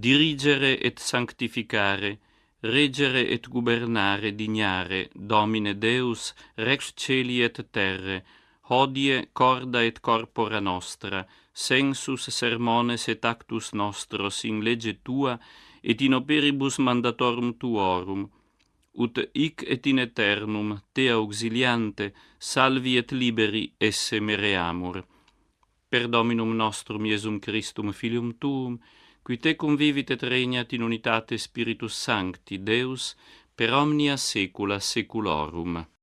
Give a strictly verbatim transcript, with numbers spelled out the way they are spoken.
dirigere et sanctificare, regere et gubernare dignare, Domine Deus, rex celi et terre, hodie corda et corpora nostra, sensus sermones et actus nostros in lege tua, et in operibus mandatorum tuorum, ut hic et in aeternum, te auxiliante, salvi et liberi esse mereamur. Per Dominum nostrum Iesum Christum, Filium Tuum, qui te convivit et regnat in unitate Spiritus Sancti, Deus, per omnia saecula saeculorum.